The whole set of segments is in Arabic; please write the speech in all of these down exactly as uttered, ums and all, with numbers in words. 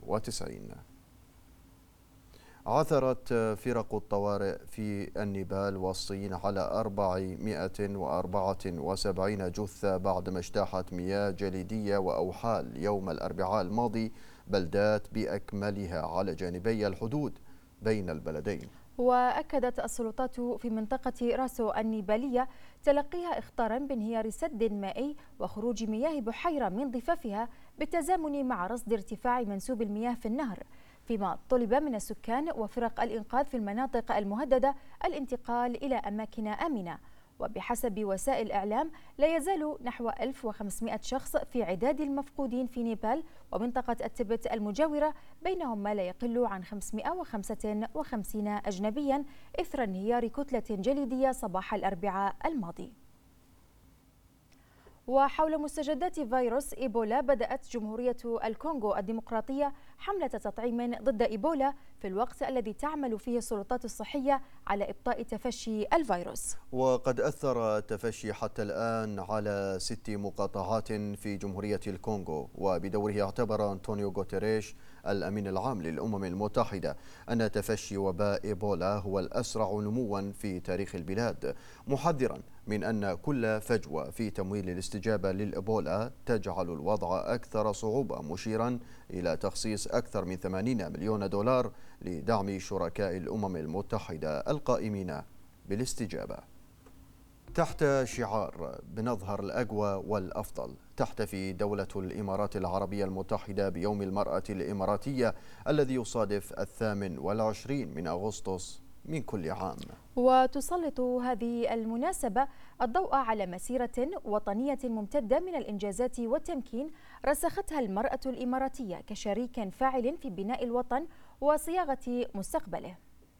وتسعين. عثرت فرق الطوارئ في النيبال والصين على أربعمائة وأربعة وسبعين جثة بعدما اجتاحت مياه جليدية وأوحال يوم الأربعاء الماضي بلدات بأكملها على جانبي الحدود بين البلدين. وأكدت السلطات في منطقة راسو النيبالية تلقيها إخطارا بانهيار سد مائي وخروج مياه بحيرة من ضفافها بالتزامن مع رصد ارتفاع منسوب المياه في النهر، فيما طلب من السكان وفرق الإنقاذ في المناطق المهددة الانتقال إلى أماكن آمنة. وبحسب وسائل الإعلام لا يزال نحو ألف وخمسمائة شخص في عداد المفقودين في نيبال ومنطقة التبت المجاورة، بينهم ما لا يقل عن خمسمائة وخمسة وخمسين أجنبيا إثر انهيار كتلة جليدية صباح الأربعاء الماضي. وحول مستجدات فيروس إيبولا بدأت جمهورية الكونغو الديمقراطية حملة تطعيم ضد إيبولا في الوقت الذي تعمل فيه السلطات الصحية على إبطاء تفشي الفيروس. وقد أثر التفشي حتى الآن على ست مقاطعات في جمهورية الكونغو، وبدوره اعتبر أنطونيو غوتيريش الأمين العام للأمم المتحدة أن تفشي وباء إيبولا هو الأسرع نموا في تاريخ البلاد، محذرا من أن كل فجوة في تمويل الاستجابة للإيبولا تجعل الوضع أكثر صعوبة، مشيرا إلى تخصيص أكثر من ثمانين مليون دولار لدعم شركاء الأمم المتحدة القائمين بالاستجابة. تحت شعار بنظهر الأقوى والأفضل، تحتفي دولة الإمارات العربية المتحدة بيوم المرأة الإماراتية الذي يصادف الثامن والعشرين من أغسطس من كل عام. وتسلط هذه المناسبة الضوء على مسيرة وطنية ممتدة من الإنجازات والتمكين رسختها المرأة الإماراتية كشريك فاعل في بناء الوطن وصياغة مستقبله.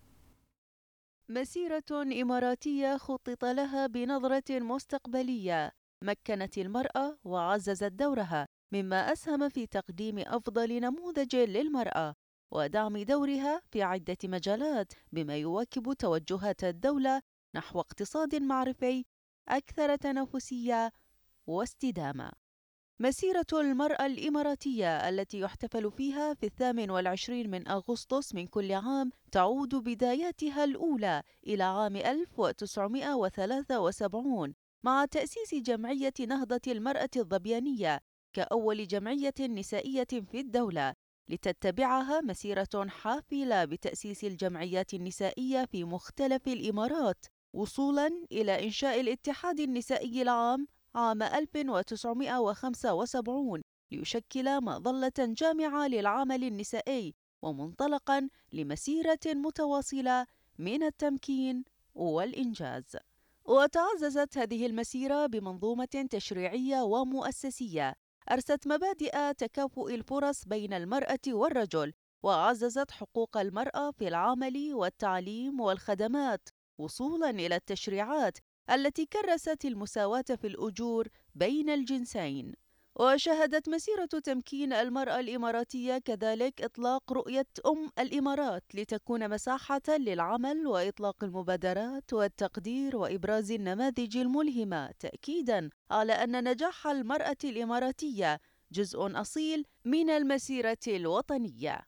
مسيرة إماراتية خطط لها بنظرة مستقبلية مكنت المرأة وعززت دورها، مما أسهم في تقديم أفضل نموذج للمرأة ودعم دورها في عدة مجالات، بما يواكب توجهات الدولة نحو اقتصاد معرفي أكثر تنافسية واستدامة. مسيرة المرأة الإماراتية التي يحتفل فيها في الثامن والعشرين من أغسطس من كل عام تعود بداياتها الأولى إلى عام ألف وتسعمائة وثلاثة وسبعين مع تأسيس جمعية نهضة المرأة الظبيانية كأول جمعية نسائية في الدولة، لتتبعها مسيرة حافلة بتأسيس الجمعيات النسائية في مختلف الإمارات، وصولاً إلى إنشاء الاتحاد النسائي العام عام ألف وتسعمائة وخمسة وسبعين ليشكل مظلة جامعة للعمل النسائي ومنطلقاً لمسيرة متواصلة من التمكين والإنجاز. وتعززت هذه المسيرة بمنظومة تشريعية ومؤسسية أرست مبادئ تكافؤ الفرص بين المرأة والرجل، وعززت حقوق المرأة في العمل والتعليم والخدمات، وصولاً إلى التشريعات التي كرست المساواة في الأجور بين الجنسين. وشهدت مسيرة تمكين المرأة الإماراتية كذلك إطلاق رؤية أم الإمارات لتكون مساحة للعمل وإطلاق المبادرات والتقدير وإبراز النماذج الملهمة، تأكيداً على أن نجاح المرأة الإماراتية جزء أصيل من المسيرة الوطنية.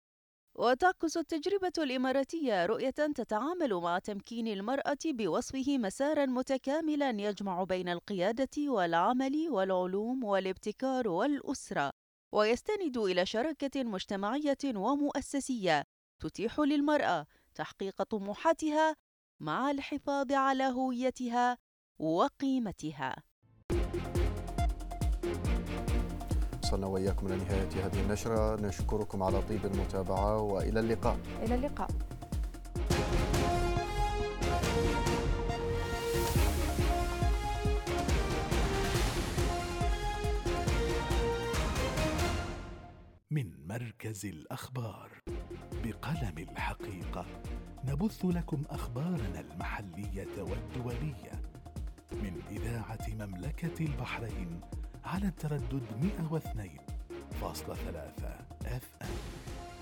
وتعكس التجربة الإماراتية رؤية تتعامل مع تمكين المرأة بوصفه مساراً متكاملاً يجمع بين القيادة والعمل والعلوم والابتكار والأسرة، ويستند إلى شراكة مجتمعية ومؤسسية تتيح للمرأة تحقيق طموحاتها مع الحفاظ على هويتها وقيمتها. وصلنا وإياكم إلى نهاية هذه النشرة، نشكركم على طيب المتابعة وإلى اللقاء. إلى اللقاء. من مركز الأخبار بقلم الحقيقة نبث لكم أخبارنا المحلية والدولية من إذاعة مملكة البحرين على التردد مئة واثنين فاصلة ثلاثة إف إم.